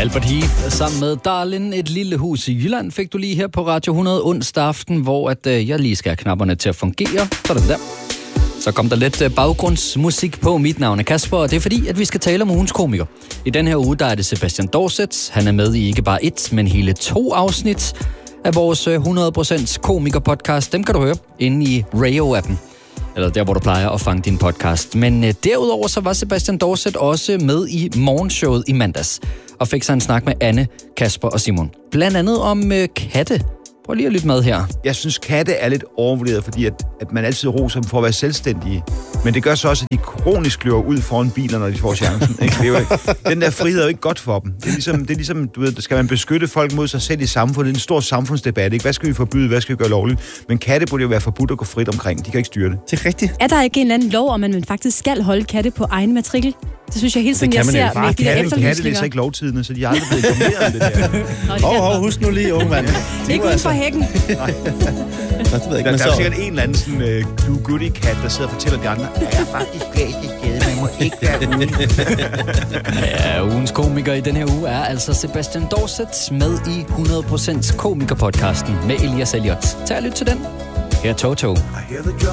Albert Heath sammen med Darlin, Et lille hus i Jylland, fik du lige her på Radio 100 onsdag aften, hvor jeg lige skal have knapperne til at fungere. Sådan der. Så kom der lidt baggrundsmusik på. Mit navn er Kasper, og det er fordi, at vi skal tale om ugens komiker. I den her uge, der er det Sebastian Dorset. Han er med i ikke bare 1, men hele 2 afsnit af vores 100% komiker-podcast. Dem kan du høre inde i Radio-appen. Eller der, hvor du plejer at fange din podcast. Men derudover så var Sebastian Dorset også med i morgenshowet i mandags. Og fik sig en snak med Anne, Kasper og Simon. Blandt andet om katte. Prøv lige at lytte med her. Jeg synes, katte er lidt overvurderet, fordi at man altid roser dem for at være selvstændige. Men det gør så også, at de kronisk løber ud foran biler, når de får chancen. Ikke? Det er jo ikke, den der frihed er jo ikke godt for dem. Det er ligesom du ved, skal man beskytte folk mod sig selv i samfundet. Det er en stor samfundsdebat. Ikke? Hvad skal vi forbyde? Hvad skal vi gøre lovligt? Men katte burde jo være forbudt at gå frit omkring. De kan ikke styre det. Det er rigtigt. Er der ikke en eller anden lov, om at man faktisk skal holde katte på egen matrikel? Det synes jeg helt sådan, jeg ser med de der efterlysninger. Katte læser ikke lovtidene, så de har aldrig blevet informeret om det der. Husk nu lige, unge mand. Ikke uden for hækken. Nej. Der er sikkert en eller anden sådan do-goody-kat, der sidder og fortæller de andre, jeg er faktisk galt i skade, man må ikke være ude. Ja, ugens komiker i den her uge er altså Sebastian Dorset med i 100% komiker-podcasten med Elias Elliot. Tag og lyt til den. Her er Toto.